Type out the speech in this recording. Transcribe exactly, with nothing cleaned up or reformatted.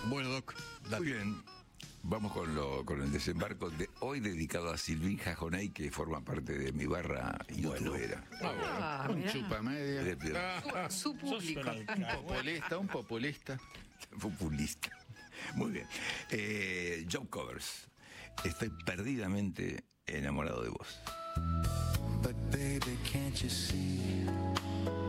Bueno, Doc, dale. Muy bien. Vamos con, lo, con el desembarco de hoy dedicado a Silvín Jajoney, que forma parte de mi barra youtubera. Ah, Un mirá. chupamedia. Su, su público. Un populista, un populista. Populista. Muy bien. Eh, Job Covers. Estoy perdidamente enamorado de vos. But baby, can't you see?